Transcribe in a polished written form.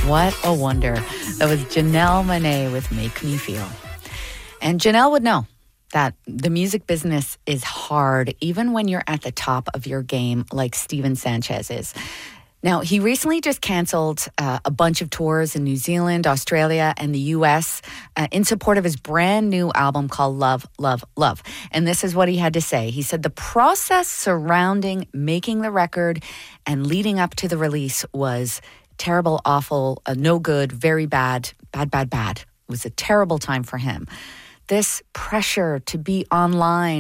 What a wonder. That was Janelle Monáe with Make Me Feel. And Janelle would know that the music business is hard, even when you're at the top of your game, like Steven Sanchez is. Now, he recently just canceled a bunch of tours in New Zealand, Australia, and the US in support of his brand new album called Love, Love, Love. And this is what he had to say. He said the process surrounding making the record and leading up to the release was terrible, awful, no good, very bad, bad. It was a terrible time for him. This pressure to be online